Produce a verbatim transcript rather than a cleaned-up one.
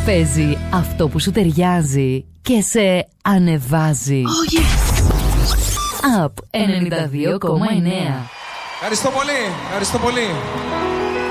Παίζει αυτό που σου ταιριάζει και σε ανεβάζει. Oh yes! Up ενενήντα δύο κόμμα εννέα. Ευχαριστώ πολύ, ευχαριστώ πολύ.